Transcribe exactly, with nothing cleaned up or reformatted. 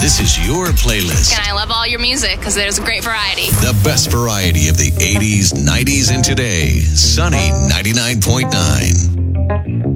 This is your playlist. And I love all your music because there's a great variety. The best variety of the eighties, nineties, and today. Sunny ninety-nine point nine.